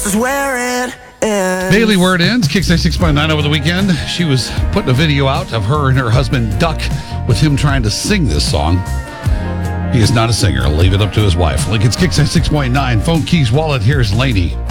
this is where it ends. Daily Word ends. Kicks 6.9 over the weekend. She was putting a video out of her and her husband Duck with him trying to sing this song. He is not a singer. Leave it up to his wife. Lincoln's Kicks 6.9. Phone, keys, wallet. Here's Lainey.